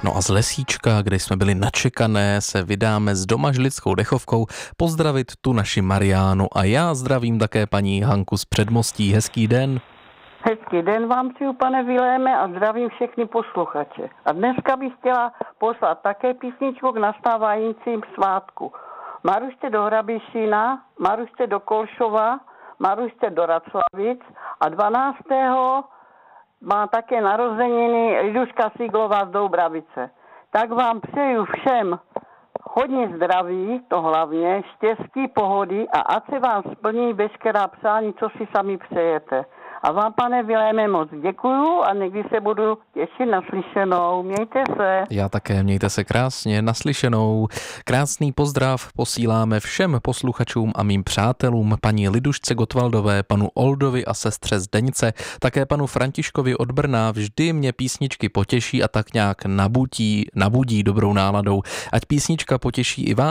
No a z Lesíčka, kde jsme byli načekané, se vydáme s domažlickou dechovkou pozdravit tu naši Mariánu a já zdravím také paní Hanku z Předmostí. Hezký den. Hezký den vám přeju, pane Viléme, a zdravím všechny posluchače. A dneska bych chtěla poslat také písničku k nastávajícím svátku. Marušte do Hrabišína, Marušte do Kolšova, Marušte do Raclavic a 12. má také narozeniny Liduška Siglová z Doubravice. Tak vám přeju všem hodně zdraví, to hlavně, štěstí, pohody a ať se vám splní veškerá přání, co si sami přejete. A vám, pane Viléme, moc děkuju a někdy se budu těšit naslyšenou. Mějte se. Já také, mějte se krásně, naslyšenou. Krásný pozdrav posíláme všem posluchačům a mým přátelům, paní Lidušce Gottwaldové, panu Oldovi a sestře Zdeňce, také panu Františkovi od Brna. Vždy mě písničky potěší a tak nějak nabudí dobrou náladou. Ať písnička potěší i vás.